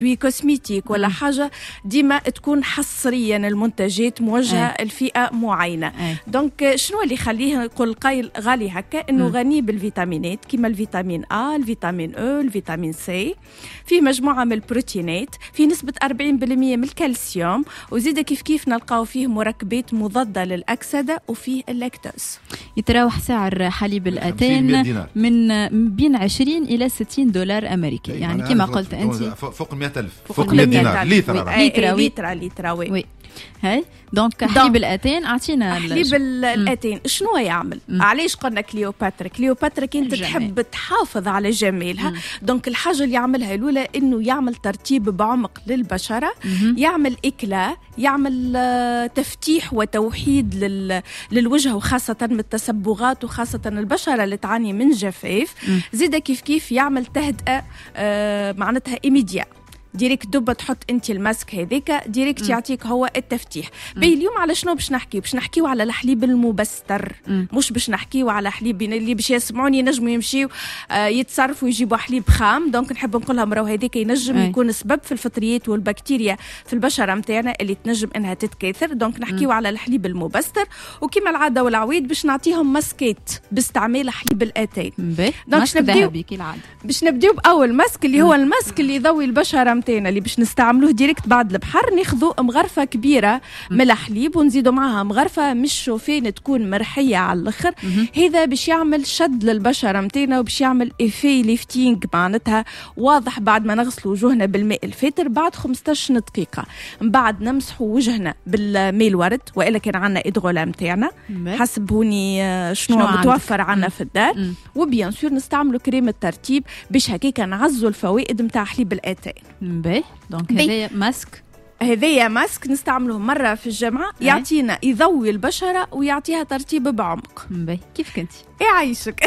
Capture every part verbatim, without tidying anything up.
كوسميتيك ولا مم. حاجة ديما تكون حصريا المنتجات موجهة أي. لفئة معينة. أي. دونك شنو اللي يخليه يقول قايل غالي هكا؟ انه مم. غني بالفيتامينات كيما الفيتامين A، الفيتامين E، الفيتامين C، في مجموعة من البروتينات، في نسبة أربعين بالمئة من الكالسيوم، وزيد كيف كيف نلقاو فيه مركبات مضادة للأكسدة وفيه اللاكتوز. يتراوح سعر حليب الأتين من بين عشرين إلى ستين دولار أمريكي، يعني كما قلت أنت فوق مئة ألف، فوق مئة دينار لتر لتر لتر لتر وي. هاي دونك حليب الأتين أعطينا حليب الأتين شنو يعمل؟ مم. علاش قلنا كليوباترا؟ كليوباترا كانت تحب تحافظ على جمالها. مم. دونك الحاجة اللي يعملها الأولى إنه يعمل ترتيب بعمق للبشرة. مم. يعمل إكلا، يعمل تفتيح وتوحيد لل... للوجه، وخاصة من التسبغات، وخاصة البشرة اللي تعاني من جفاف. زيدا كيف كيف يعمل تهدئة آه معناتها إيميديا ديريكت دوبا تحط انت الماسك هذيك ديريكت يعطيك هو التفتيح. باهي اليوم على شنو باش نحكي؟ باش نحكيو على الحليب المبستر، م. مش باش نحكيو على حليب اللي باش يسمعوني ينجموا يمشيو آه يتصرفوا يجيبوا حليب خام. دونك نحب نقول لهم راهو هذيك ينجم أي. يكون سبب في الفطريات والبكتيريا في البشره نتاعنا اللي تنجم انها تتكاثر. دونك نحكيو م. على الحليب المبستر، وكما العاده والعويد باش نعطيهم ماسكيت باستعمال حليب الاتين. دونك نبداو باش نبداو باول ماسك اللي هو الماسك اللي يضوي البشره متاعنا اللي باش نستعملوه ديريكت بعد البحر. ناخذوا مغرفه كبيره من الحليب ونزيدوا معها مغرفه من الشوفين تكون مرحيه على الاخر. هذا باش يعمل شد للبشره متاعنا وباش يعمل ايفي ليفتينغ معناتها واضح بعد ما نغسلوا وجوهنا بالماء الفاتر بعد خمسطاش دقيقه. من بعد نمسحوا وجهنا بالماء الورد، والا كان عندنا ادغولا متاعنا حسب هوني شنو متوفر عندنا في الدار. وبيان سور نستعملوا كريم الترتيب باش هكاك نعزوا الفوائد نتاع حليب الاتين. باهي دونك هذايا ماسك هذايا ماسك نستعمله مرة في الجامعة يعطينا يضوي البشرة ويعطيها ترتيب بعمق. باهي كيف كنتي؟ يعيشك.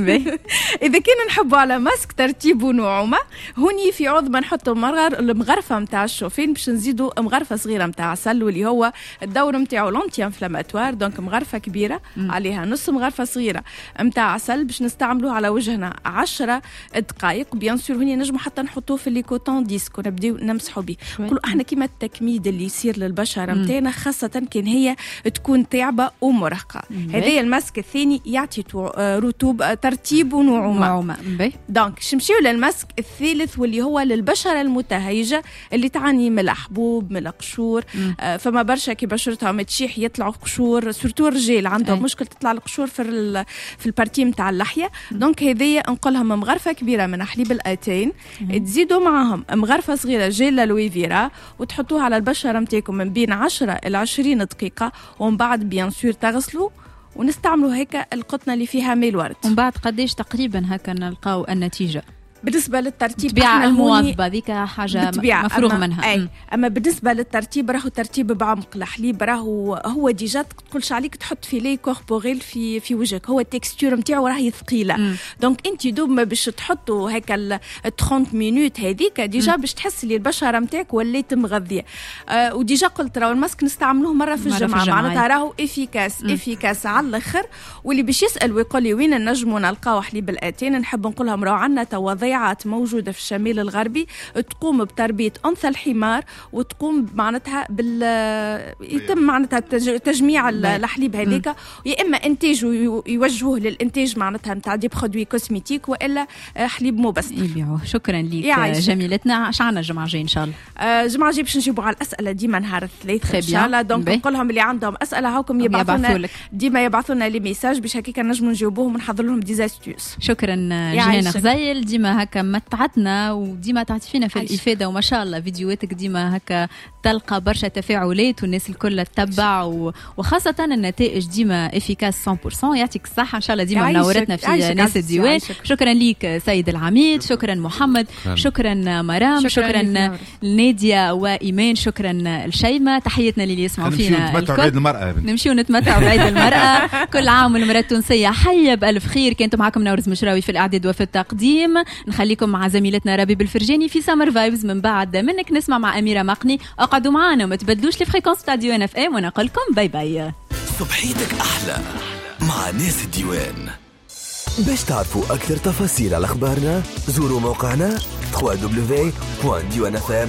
إذا كنا نحبوا على ماسك ترتيب ونعومة، هوني في عوض ما نحطوا مغر المغرفة متاع الشوفين باش نزيدوا مغرفة صغيرة متاع عسل، واللي هو الدور متاعو لونتي انفلاماتوار. دونك مغرفة كبيرة م. عليها نص مغرفة صغيرة متاع عسل باش نستعملوه على وجهنا عشرة دقائق. بيان سور هوني نجموا حتى نحطوه في الليكوتون ديسك ونبداو نمسحوا به. كلوا احنا كيما التكميد اللي يصير للبشرة متاعنا خاصة كان هي تكون تعبة ومرهقة. هذا الماسك الثاني يعطي رطوبة ترتيب ونعومة. دونك شمشيو للماسك الثالث واللي هو للبشرة المتهيجة اللي تعاني من الحبوب من القشور. آه فما برشا كي بشرتها متشيح يطلعوا قشور، سورتو الرجال عندهم أي. مشكل تطلع القشور في في البارتي متاع اللحية. دونك هذيا نقولهم مغرفة كبيرة من حليب الاتين، تزيدوا معهم مغرفة صغيرة جيل لويفيرا وتحطوها على البشرة متاعكم من بين عشرة إلى عشرين دقيقة، ومن بعد بيان سور تغسلوا ونستعملوا هيك القطنة اللي فيها ميل ورد. ومن بعد قديش تقريبا هكا نلقاو النتيجة؟ بالنسبة للترتيب طبيعة المواظبة ذيك حاجة مفروغ أما منها. أي. أما بالنسبة للترتيب راهو ترتيب بعمق الحليب راهو هو ديجا تقولش عليك تحط في لي كوربوريل في في وجهك، هو التكستور نتاعو راهي ثقيلة. دونك أنت دوب ما باش تحطوا هيك ال ثلاثين مينوت هذيك ديجا باش تحس لي البشرة نتاعك وليت مغذية. آه وديجا قلت راهو الماسك نستعملوه مرة في الجمعة معناتها راهو إفيكاس إفيكاس على الآخر. واللي باش يسأل ويقول لي وين نجموا نلقاو حليب الآتين، نحب نقول لهم راهو عندنا توضيعات موجودة في الشمال الغربي تقوم بتربية أنثى الحمار وتقوم معناتها بال يتم معناتها تجميع الحليب هذيك، يا إما إنتاج ويوجهوه للإنتاج معناتها نتاع دي برودوي كوسميتيك وإلا حليب مبستر يبيعوه. شكرا لك جميلتنا. شعنا الجمعة الجاي إن شاء الله. آه جمعة الجاي باش نجيبوا على الأسئلة ديما نهار الثلاثاء إن شاء الله. دونك نقول لهم اللي عندهم أسئلة هاكم يبعثونا ديما يبعثونا لي ميساج باش هكاك نجموا نجاوبوهم ونحضر لهم ديزاستيوس. شكرا جنان غزايل، ديما هكا متعتنا وديما تعطي فينا في الإفادة، وما شاء الله فيديوهاتك ديما هكا تلقى برشا تفاعلات والناس الكل تتبع، وخاصة النتائج ديما افيكاس مية بالمية. يعطيك الصحة إن شاء الله ديما منورتنا في ناس الديوان. شكرا ليك سيد العميد، شكرا محمد، شكرا مرام، شكرا نادية وإيمان، شكرا الشيمة. تحياتنا للي يسمعوا فينا الكل. نمشيو نتمتعوا بعيد المرأة. كل عام والمرأة التونسية حية بألف خير. كنتم معكم نورز مشراوي في الإعداد وفي التقديم. نخليكم مع زميلتنا ربيب الفرجاني في سامر فايبز. من بعد منك نسمع مع أميرة مقني. اقعدوا معنا وما تبدلوش الفريكونس تاع ديوان اف ام، ونقول لكم باي باي. صبحيتك أحلى مع ناس الديوان. باش تعرفوا أكثر تفاصيل على أخبارنا زوروا موقعنا دبليو دبليو دبليو دوت ديوان اف ام